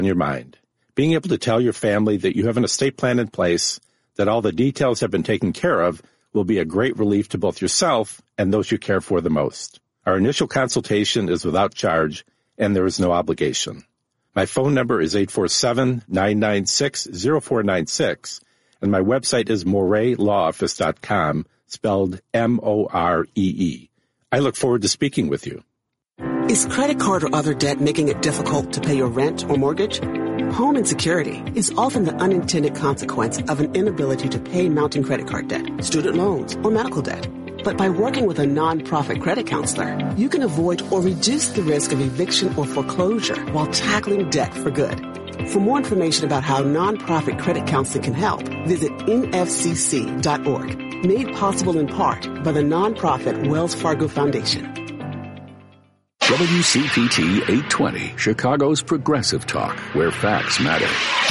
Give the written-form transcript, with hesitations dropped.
on your mind. Being able to tell your family that you have an estate plan in place, that all the details have been taken care of, will be a great relief to both yourself and those you care for the most. Our initial consultation is without charge, and there is no obligation. My phone number is 847-996-0496, and my website is moreelawoffice.com, spelled M-O-R-E-E. I look forward to speaking with you. Is credit card or other debt making it difficult to pay your rent or mortgage? Home insecurity is often the unintended consequence of an inability to pay mounting credit card debt, student loans, or medical debt. But by working with a nonprofit credit counselor, you can avoid or reduce the risk of eviction or foreclosure while tackling debt for good. For more information about how nonprofit credit counseling can help, visit nfcc.org. Made possible in part by the nonprofit Wells Fargo Foundation. WCPT 820, Chicago's progressive talk, where facts matter.